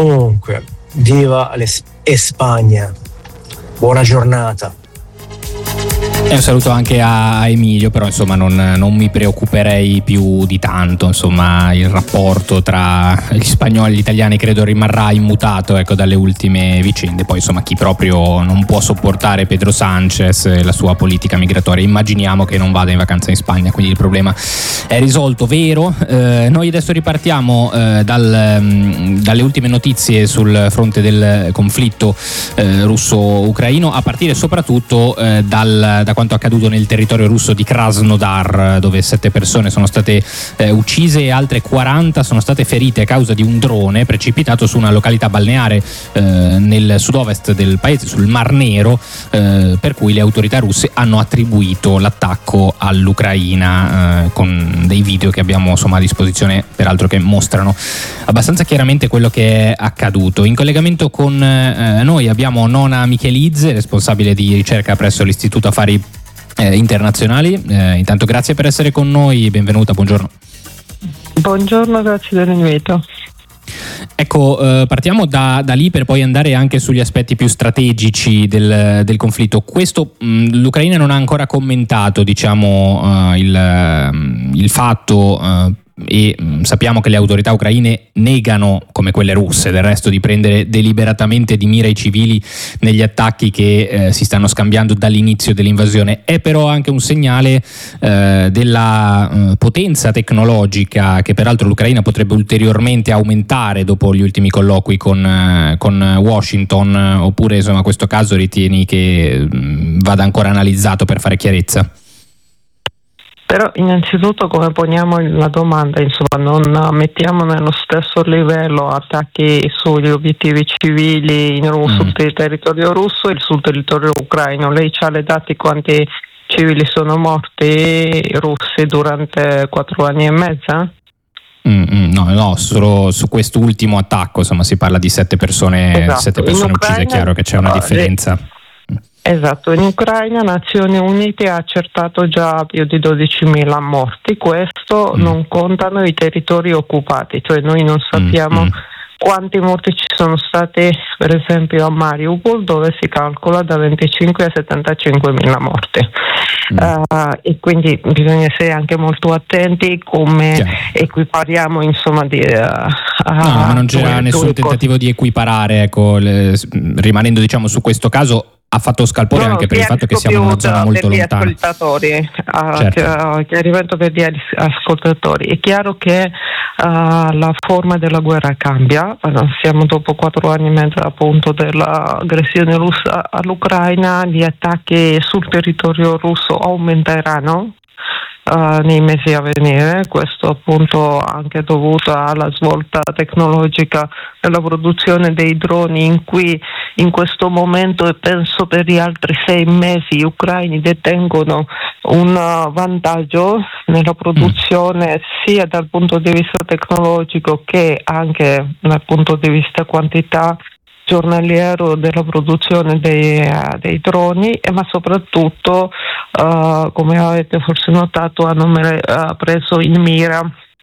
Comunque, viva Spagna, buona giornata. E un saluto anche a Emilio, però insomma non mi preoccuperei più di tanto, insomma il rapporto tra gli spagnoli e gli italiani credo rimarrà immutato, ecco, dalle ultime vicende. Poi insomma chi proprio non può sopportare Pedro Sánchez e la sua politica migratoria, immaginiamo che non vada in vacanza in Spagna, quindi il problema è risolto, vero? Noi adesso ripartiamo dalle ultime notizie sul fronte del conflitto russo-ucraino, a partire soprattutto da quanto accaduto nel territorio russo di Krasnodar, dove 7 persone sono state uccise e altre 40 sono state ferite a causa di un drone precipitato su una località balneare nel sud-ovest del paese, sul Mar Nero, per cui le autorità russe hanno attribuito l'attacco all'Ucraina, con dei video che abbiamo insomma a disposizione, peraltro, che mostrano abbastanza chiaramente quello che è accaduto. In collegamento con noi abbiamo Nona Michelidze, responsabile di ricerca presso l'Istituto Affari Internazionali. Intanto grazie per essere con noi, benvenuta, buongiorno. Buongiorno, grazie dell'invito. Ecco, partiamo da lì per poi andare anche sugli aspetti più strategici del conflitto. Questo l'Ucraina non ha ancora commentato, diciamo, il fatto, e sappiamo che le autorità ucraine negano, come quelle russe del resto, di prendere deliberatamente di mira i civili negli attacchi che si stanno scambiando dall'inizio dell'invasione. È però anche un segnale della potenza tecnologica che peraltro l'Ucraina potrebbe ulteriormente aumentare dopo gli ultimi colloqui con Washington, oppure insomma questo caso ritieni che vada ancora analizzato per fare chiarezza? Però innanzitutto, come poniamo la domanda, insomma, non mettiamo nello stesso livello attacchi sugli obiettivi civili in russo sul territorio russo e sul territorio ucraino. Lei ha le dati quanti civili sono morti russi durante 4 anni e mezzo? No, solo su quest'ultimo attacco, insomma, si parla di 7 persone, esatto. 7 persone uccise. È chiaro che c'è una differenza. Esatto, in Ucraina Nazioni Unite ha accertato già più di 12.000 morti, questo non contano i territori occupati, cioè noi non sappiamo quanti morti ci sono stati per esempio a Mariupol, dove si calcola da 25 a 75.000 morti. E quindi bisogna essere anche molto attenti come equipariamo, insomma, no, ma non c'era nessun tentativo di equiparare, ecco, rimanendo diciamo su questo caso. Ha fatto scalpore anche per il fatto che siamo in una zona molto lontana. Chiarimento per gli ascoltatori. È chiaro che la forma della guerra cambia. Siamo dopo 4 anni e mezzo appunto dell'aggressione russa all'Ucraina. Gli attacchi sul territorio russo aumenteranno nei mesi a venire, questo appunto anche dovuto alla svolta tecnologica della produzione dei droni, in cui in questo momento e penso per gli altri 6 mesi gli ucraini detengono un vantaggio nella produzione sia dal punto di vista tecnologico che anche dal punto di vista quantità giornaliero della produzione dei droni, ma soprattutto come avete forse notato hanno preso in mira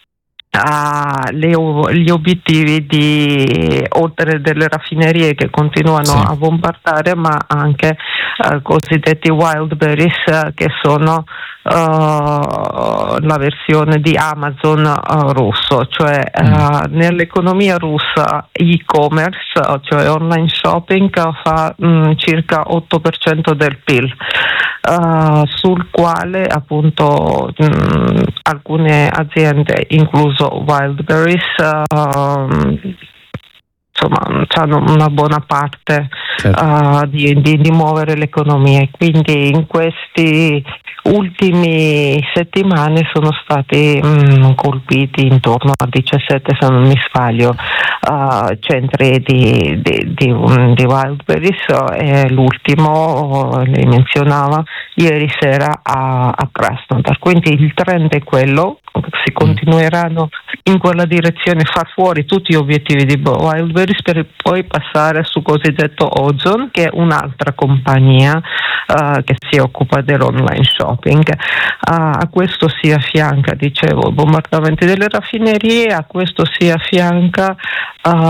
gli obiettivi oltre delle raffinerie che continuano a bombardare, ma anche cosiddetti Wildberries, che sono la versione di Amazon russo, cioè nell'economia russa e-commerce, cioè online shopping, fa circa 8% del PIL, sul quale appunto alcune aziende, incluso Wildberries, insomma hanno una buona parte di muovere l'economia, e quindi in questi ultimi settimane sono stati colpiti intorno a 17, se non mi sbaglio, centri di Wildberries, e l'ultimo, lei menzionava, ieri sera a Krasnodar. Quindi il trend è quello, si continueranno in quella direzione, far fuori tutti gli obiettivi di Wildberries per poi passare su cosiddetto Ozon, che è un'altra compagnia che si occupa dell'online shopping. A questo si affianca, dicevo, bombardamenti delle raffinerie, a questo si affianca